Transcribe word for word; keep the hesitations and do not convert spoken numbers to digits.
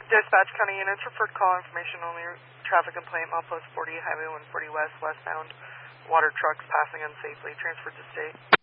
Dispatch County units referred call information only. Traffic complaint, milepost forty, Highway one forty West, westbound. Water trucks passing unsafely. Transferred to state.